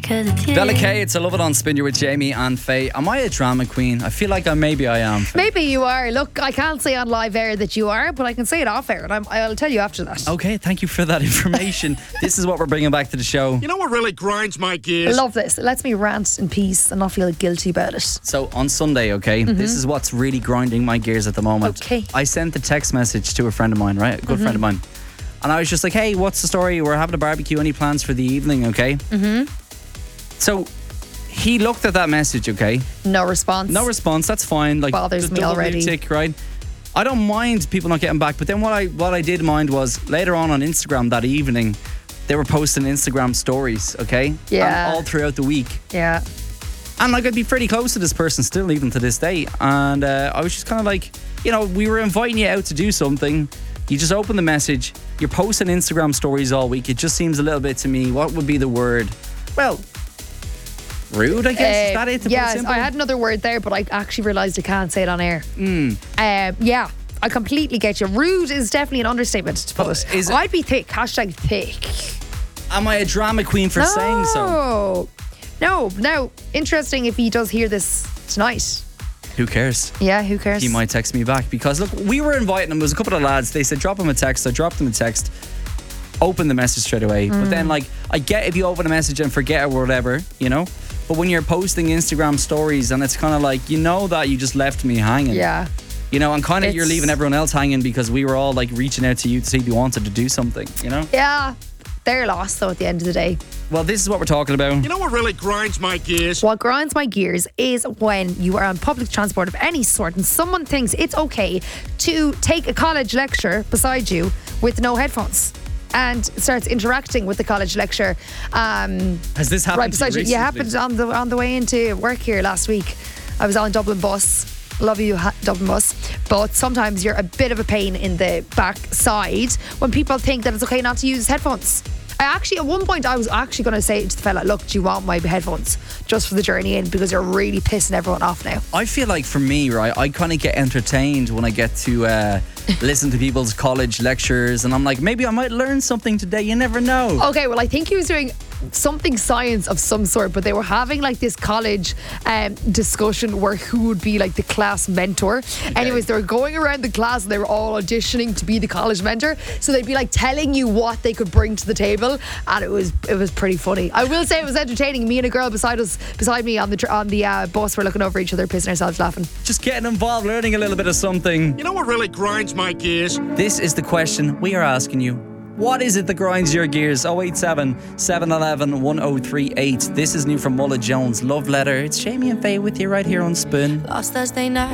'cause it's you. Bella K, it's a Love It on Spin. You're with Jamie and Faye. Am I a drama queen? I feel like maybe I am. Faye. Maybe you are. Look, I can't say on live air that you are, but I can say it off air, and I'll tell you after that. Okay, thank you for that information. This is what we're bringing back to the show. You know what really grinds my I gears? love this. It lets me rant in peace and not feel guilty about it. So on Sunday, okay, this is what's really grinding my gears at the moment. Okay. I sent a text message to a friend of mine, right? A good friend of mine. And I was just like, hey, what's the story? We're having a barbecue. Any plans for the evening, okay? So he looked at that message, okay? No response. No response, that's fine. Like, Bothers just me double blue already. tick, right? I don't mind people not getting back, but then what I did mind was later on Instagram that evening, they were posting Instagram stories, okay? Yeah. And all throughout the week. Yeah. And like, I'd be pretty close to this person still, even to this day. And I was just kind of like, you know, we were inviting you out to do something. You just open the message. You're posting Instagram stories all week. It just seems a little bit to me, what would be the word? Well, rude, I guess. Is that it? To put it Yes, simple? I had another word there, but I actually realised I can't say it on air. Yeah, I completely get you. Rude is definitely an understatement to put it. is it- I'd be thick. Hashtag thick. Am I a drama queen for saying so? No. Now, interesting if he does hear this tonight. Who cares? Yeah, who cares? He might text me back because look, we were inviting him. There was a couple of lads. They said drop him a text. I dropped him a text. Open the message straight away. But then, like, I get if you open a message and forget it or whatever, you know. But when you're posting Instagram stories and it's kind of like, you know, that you just left me hanging. Yeah. You know, and kind of you're It's- leaving everyone else hanging because we were all like reaching out to you to see if you wanted to do something. You know. Yeah. They're lost though at the end of the day. Well, this is what we're talking about. You know what really grinds my gears? What grinds my gears is when you are on public transport of any sort and someone thinks it's okay to take a college lecture beside you with no headphones and starts interacting with the college lecturer. Has this happened Right beside to you. you Yeah, recently? happened on the way into work here last week. I was on Dublin bus. Love you, Dublin bus. But sometimes you're a bit of a pain in the back side when people think that it's okay not to use headphones. At one point, I was actually going to say to the fella, look, do you want my headphones just for the journey in? Because you're really pissing everyone off now. I feel like for me, right, I kind of get entertained when I get to listen to people's college lectures, and I'm like, maybe I might learn something today. You never know. Okay, well, I think he was doing something science of some sort, but they were having like this college discussion where who would be like the class mentor. Anyways, they were going around the class and they were all auditioning to be the college mentor. So they'd be like telling you what they could bring to the table, and it was pretty funny. I will say it was entertaining. Me and a girl beside me on the bus were looking over each other, pissing ourselves laughing. Just getting involved, learning a little bit of something. You know what really grinds my gears? This is the question we are asking you. What is it that grinds your gears? 087 711 1038. This is new from Mulla Jones, Love Letter. It's Jamie and Faye with you right here on Spoon. Last Thursday night.